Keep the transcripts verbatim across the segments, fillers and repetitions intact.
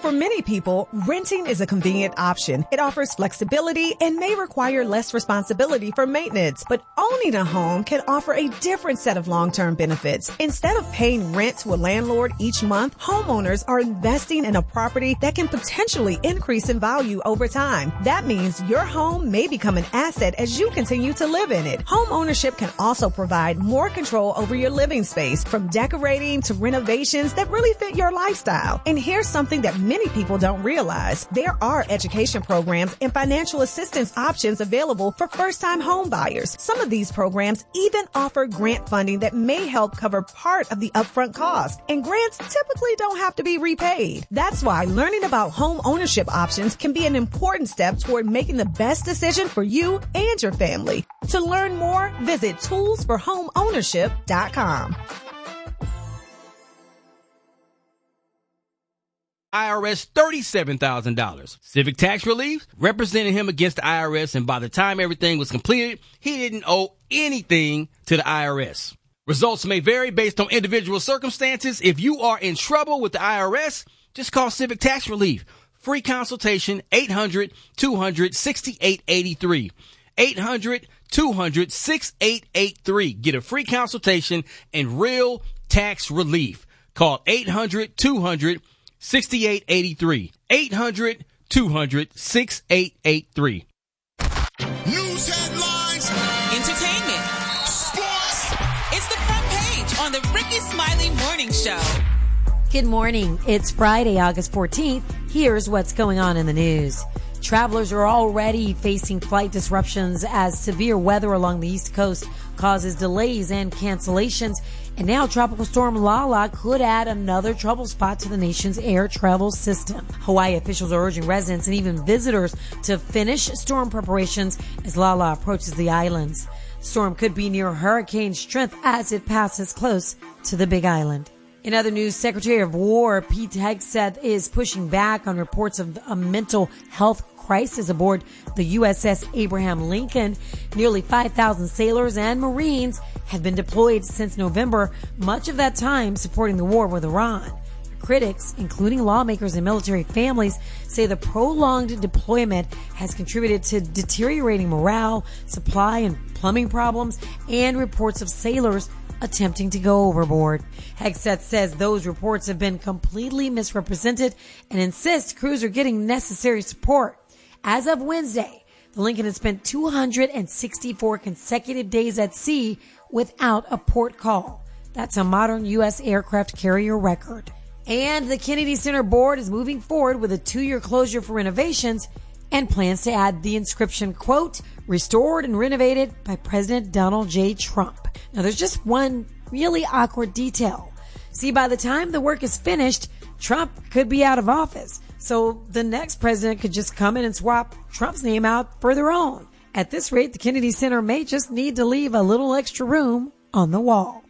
For many people, renting is a convenient option. It offers flexibility and may require less responsibility for maintenance. But owning a home can offer a different set of long-term benefits. Instead of paying rent to a landlord each month, homeowners are investing in a property that can potentially increase in value over time. That means your home may become an asset as you continue to live in it. Home ownership can also provide more control over your living space, from decorating to renovations that really fit your lifestyle. And here's something that many people don't realize. There are education programs and financial assistance options available for first-time home buyers. Some of these programs even offer grant funding that may help cover part of the upfront cost. And grants typically don't have to be repaid. That's why learning about home ownership options can be an important step toward making the best decision for you and your family. To learn more, visit tools for home ownership dot com. I R S thirty-seven thousand dollars. Civic tax relief represented him against the I R S, and by the time everything was completed, he didn't owe anything to the I R S. Results may vary based on individual circumstances. If you are in trouble with the I R S, just call Civic Tax Relief. Free consultation, eight hundred, two hundred, sixty-eight eighty-three. eight hundred, two hundred, sixty-eight eighty-three. Get a free consultation and real tax relief. Call eight hundred, two hundred, sixty-eight eighty-three. eight hundred, two hundred, sixty-eight eighty-three. News headlines. Entertainment. Sports. It's the front page on the Ricky Smiley Morning Show. Good morning. It's Friday, August fourteenth. Here's what's going on in the news. Travelers are already facing flight disruptions as severe weather along the East Coast causes delays and cancellations. And now Tropical Storm Lala could add another trouble spot to the nation's air travel system. Hawaii officials are urging residents and even visitors to finish storm preparations as Lala approaches the islands. The storm could be near hurricane strength as it passes close to the Big Island. In other news, Secretary of War Pete Hegseth is pushing back on reports of a mental health crisis aboard the U S S Abraham Lincoln. Nearly five thousand sailors and Marines have been deployed since November, much of that time supporting the war with Iran. Critics, including lawmakers and military families, say the prolonged deployment has contributed to deteriorating morale, supply and plumbing problems, and reports of sailors attempting to go overboard. Hegseth says those reports have been completely misrepresented and insists crews are getting necessary support. As of Wednesday, the Lincoln had spent two hundred sixty-four consecutive days at sea without a port call. That's a modern U S aircraft carrier record. And the Kennedy Center board is moving forward with a two-year closure for renovations and plans to add the inscription, quote, restored and renovated by President Donald J. Trump. Now, there's just one really awkward detail. See, by the time the work is finished, Trump could be out of office. So the next president could just come in and swap Trump's name out for their own. At this rate, the Kennedy Center may just need to leave a little extra room on the wall.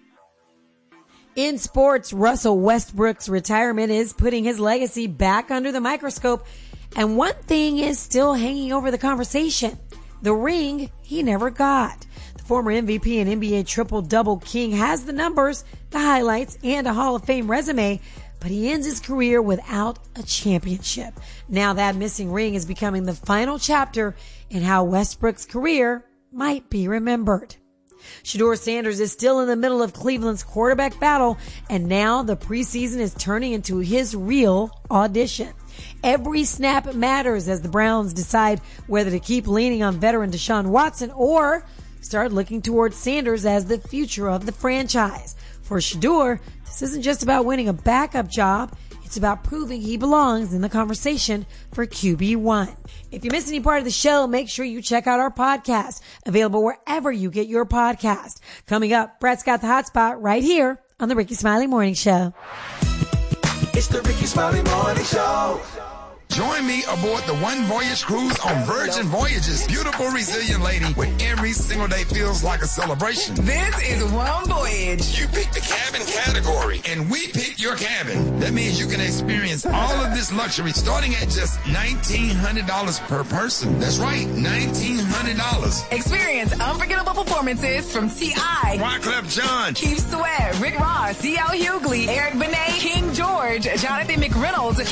In sports, Russell Westbrook's retirement is putting his legacy back under the microscope. And one thing is still hanging over the conversation: the ring he never got. The former M V P and N B A triple-double king has the numbers, the highlights, and a Hall of Fame resume, but he ends his career without a championship. Now that missing ring is becoming the final chapter in how Westbrook's career might be remembered. Shedeur Sanders is still in the middle of Cleveland's quarterback battle, and now the preseason is turning into his real audition. Every snap matters as the Browns decide whether to keep leaning on veteran Deshaun Watson or start looking towards Sanders as the future of the franchise. For Shedeur, this isn't just about winning a backup job. It's about proving he belongs in the conversation for Q B one. If you missed any part of the show, make sure you check out our podcast, available wherever you get your podcast. Coming up, Brett's got the hot spot right here on the Ricky Smiley Morning Show. It's the Ricky Smiley Morning Show. Join me aboard the One Voyage cruise on Virgin Voyages. Beautiful, resilient lady, where every single day feels like a celebration. This is One Voyage. You pick the cabin category, and we pick your cabin. That means you can experience all of this luxury starting at just nineteen hundred dollars per person. That's right, nineteen hundred dollars. Experience unforgettable performances from T I, Wyclef Jean, Keith Sweat, Rick Ross, D L Hughley, Eric Benet, King George, Jonathan McReynolds,